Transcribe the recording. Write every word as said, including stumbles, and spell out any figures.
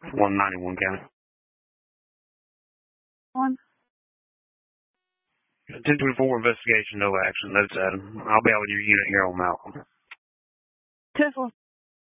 one ninety-one County. One. ten twenty-four investigation, no action. Notes, Adam. I'll be out with your unit here on Malcolm. ten four.